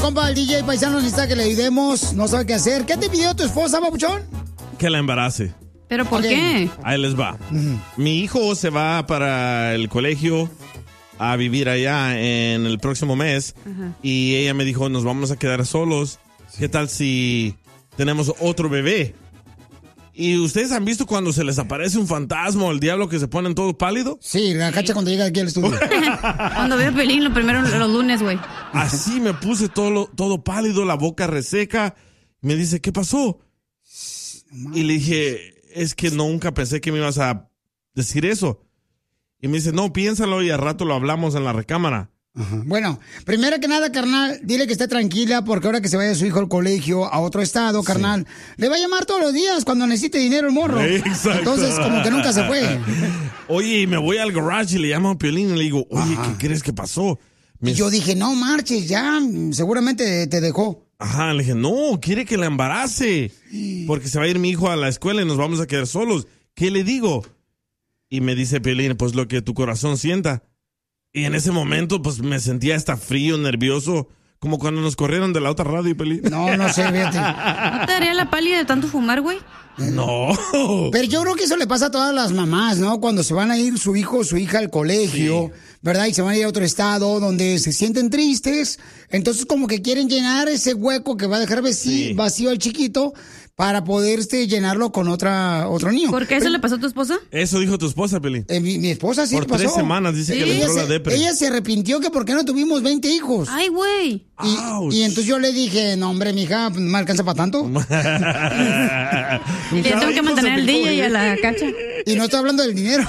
Compa, el DJ paisano necesita que le ayudemos, no sabe qué hacer. ¿Qué te pidió tu esposa, papuchón? Que la embarace. ¿Pero por qué? Ahí les va. Mi hijo se va para el colegio a vivir allá en el próximo mes. Y ella me dijo, nos vamos a quedar solos. ¿Qué tal si tenemos otro bebé? ¿Y ustedes han visto cuando se les aparece un fantasma o el diablo que se ponen todo pálido? Sí, la cacha cuando llega aquí al estudio. Cuando veo Pelín, lo primero los lunes, güey. Así me puse todo pálido, la boca reseca. Me dice, ¿qué pasó? Y le dije, es que nunca pensé que me ibas a decir eso. Y me dice, no, piénsalo y al rato lo hablamos en la recámara. Ajá. Bueno, primero que nada, carnal, dile que esté tranquila porque ahora que se vaya su hijo al colegio a otro estado, carnal, le va a llamar todos los días cuando necesite dinero el morro. Exacto. Entonces, como que nunca se fue. Oye, me voy al garage y le llamo a Piolín y le digo, oye, ¿qué crees que pasó? Y yo dije, no marches, ya, seguramente te dejó. Ajá, le dije, no, quiere que la embarace porque se va a ir mi hijo a la escuela y nos vamos a quedar solos. ¿Qué le digo? Y me dice Piolín, pues lo que tu corazón sienta. Y en ese momento, pues me sentía hasta frío, nervioso, como cuando nos corrieron de la otra radio, Pelín. No sé, fíjate. ¿No te daría la pálida de tanto fumar, güey? No. Pero yo creo que eso le pasa a todas las mamás, ¿no? Cuando se van a ir su hijo o su hija al colegio, ¿verdad? Y se van a ir a otro estado donde se sienten tristes. Entonces como que quieren llenar ese hueco que va a dejar vacío al chiquito para poder llenarlo con otro niño. ¿Por qué eso le pasó a tu esposa? Eso dijo tu esposa, Pelín. Mi esposa sí Por le pasó. 3 semanas dice que le entró la depre. Ella se arrepintió que por qué no tuvimos 20 hijos. Ay, güey. Y entonces yo le dije, no, hombre, mija, no me alcanza para tanto. Y le tengo que mantener al DJ y a la cacha. Y no estoy hablando del dinero.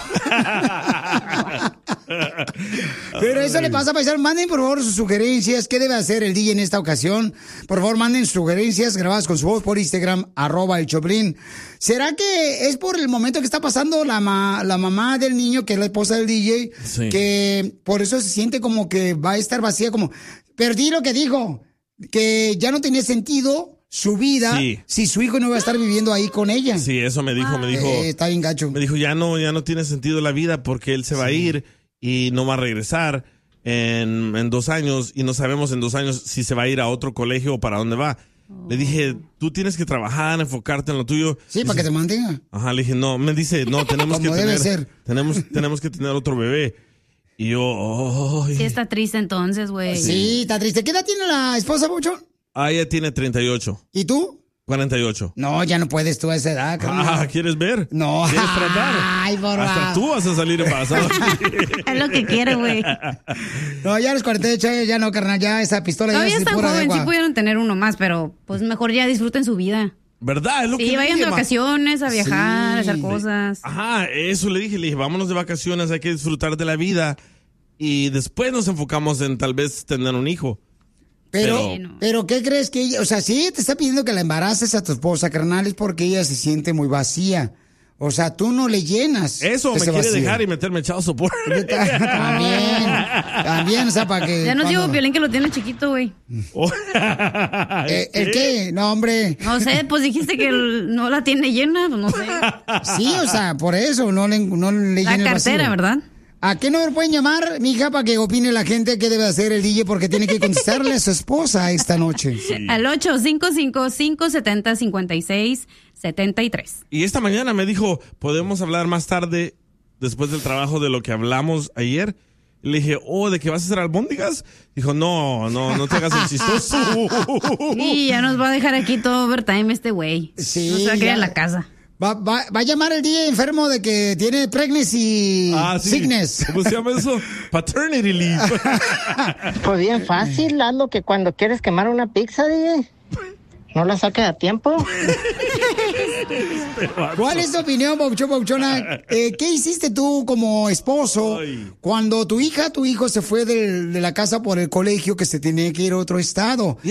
Pero eso le pasa a paisar. Manden por favor sus sugerencias. ¿Qué debe hacer el DJ en esta ocasión? Por favor, manden sugerencias grabadas con su voz por Instagram, @el Choplin. ¿Será que es por el momento que está pasando la mamá del niño, que es la esposa del DJ, que por eso se siente como que va a estar vacía? Como, perdí lo que dijo, que ya no tenía sentido su vida si su hijo no iba a estar viviendo ahí con ella. Sí, eso me dijo. Está bien gacho. Me dijo, ya no tiene sentido la vida porque él se va a ir y no va a regresar en 2 años y no sabemos en 2 años si se va a ir a otro colegio o para dónde va. Le dije, tú tienes que trabajar, enfocarte en lo tuyo. Sí, dice, para que te mantenga. Ajá, le dije, no, me dice, no, tenemos que tener, tenemos que tener otro bebé. Y yo, sí está triste entonces, güey. Sí, está triste. ¿Qué edad tiene la esposa, Bocho? Ella tiene 38. ¿Y tú? 48. No, ya no puedes tú a esa edad, carnal. ¿Quieres ver? No. ¿Quieres tratar? Ay, por hasta tú vas a salir embarazado. Es lo que quiere, güey. No, ya a los 48 ya no, carnal, ya esa pistola todavía ya es están pura joven, de agua. sí pudieron tener uno más, pero pues mejor ya disfruten su vida. ¿Verdad? Es lo que le vayan dije, de vacaciones, a viajar, a hacer cosas. Ajá, eso le dije, vámonos de vacaciones, hay que disfrutar de la vida y después nos enfocamos en tal vez tener un hijo. Pero ¿qué crees que ella, o sea, si ella te está pidiendo que la embaraces a tu esposa, carnal, es porque ella se siente muy vacía. O sea, tú no le llenas. Eso, me quiere dejar y meterme echado sopor. También, o sea, para que... Ya nos digo Piolín que lo tiene chiquito, güey. ¿El qué? No, hombre. No sé, pues dijiste que no la tiene llena, pues no sé. Sí, o sea, por eso, no le llena el vacío. La cartera, ¿verdad? ¿A qué número pueden llamar, mija, para que opine la gente qué debe hacer el DJ? Porque tiene que contestarle a su esposa esta noche. Sí. Al 855-570-5673. Y esta mañana me dijo, ¿podemos hablar más tarde, después del trabajo, de lo que hablamos ayer? Y le dije, ¿de que vas a hacer albóndigas? Dijo, no te hagas el chistoso. Y ya nos va a dejar aquí todo overtime este güey. Sí. No se va a quedar en la casa. Va a llamar el día enfermo de que tiene pregnancy sickness. ¿Cómo se llama eso? Paternity leave. Pues bien fácil, hazlo que cuando quieres quemar una pizza, DJ, no la saques a tiempo. ¿Cuál es tu opinión, Pauchona? ¿Qué hiciste tú como esposo cuando tu hija, tu hijo se fue de la casa por el colegio que se tenía que ir a otro estado?